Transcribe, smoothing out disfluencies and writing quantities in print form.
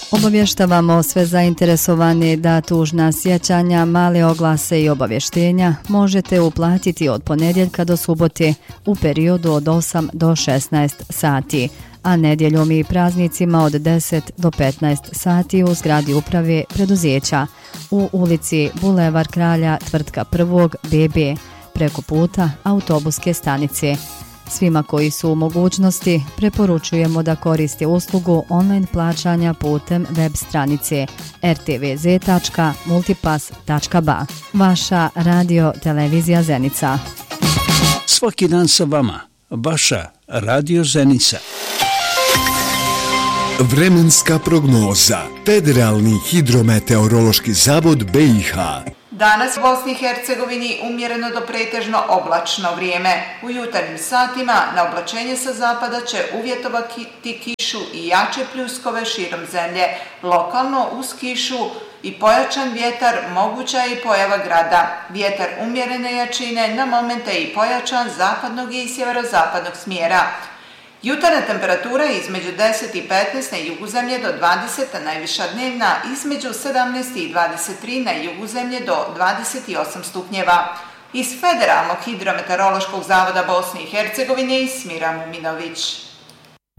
Obavještavamo sve zainteresovane da tužna sjećanja, male oglase i obavještenja možete uplatiti od ponedjeljka do subote u periodu od 8 do 16 sati, a nedjeljom i praznicima od 10 do 15 sati u zgradi uprave preduzeća u ulici Bulevar Kralja tvrtka 1. BB preko puta autobuske stanice. Svima koji su u mogućnosti preporučujemo da koriste uslugu online plaćanja putem web stranice rtvz.multipass.ba. Vaša radio televizija Zenica. Svaki dan sa vama, vaša Radio Zenica. Vremenska prognoza. Federalni hidrometeorološki zavod BiH. Danas u Bosni i Hercegovini umjereno do pretežno oblačno vrijeme. U jutarnjim satima na oblačenje sa zapada će uvjetovati kišu i jače pljuskove širom zemlje. Lokalno uz kišu i pojačan vjetar moguća je i pojava grada. Vjetar umjerene jačine na momente i pojačan zapadnog i sjeverozapadnog smjera. Jutarnja temperatura je između 10 i 15 na jugu zemlje do 20, a najviša dnevna između 17 i 23 na jugu zemlje do 28 stupnjeva. Iz Federalnog hidrometeorološkog zavoda Bosne i Hercegovine Smira Muminović.